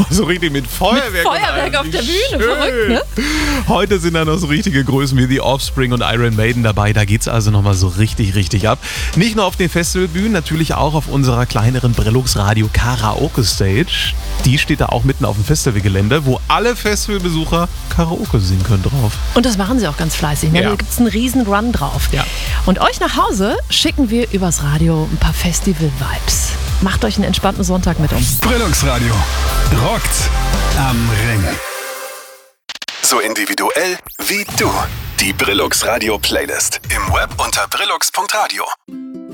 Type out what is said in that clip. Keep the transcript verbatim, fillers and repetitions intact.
so richtig mit Feuerwerk. Mit Feuerwerk auf der Bühne, verrückt, ne? Heute sind da noch so richtige Größen wie The Offspring und Iron Maiden dabei. Da geht's also nochmal so richtig, richtig ab. Nicht nur auf den Festivalbühnen, natürlich auch auf unserer kleineren Brillux Radio Karaoke Stage. Die steht da auch mitten auf dem Festivalgelände, wo alle Festivalbesucher Karaoke singen können drauf. Und das machen sie auch ganz fleißig. Ne? Ja. Da gibt's einen riesen Run drauf. Ja. Und euch nach Hause schicken wir übers Radio ein paar Festival-Vibes. Macht euch einen entspannten Sonntag mit uns. Brillux Radio rockt am Ring. So individuell wie du. Die Brillux Radio Playlist. Im Web unter brillux punkt radio.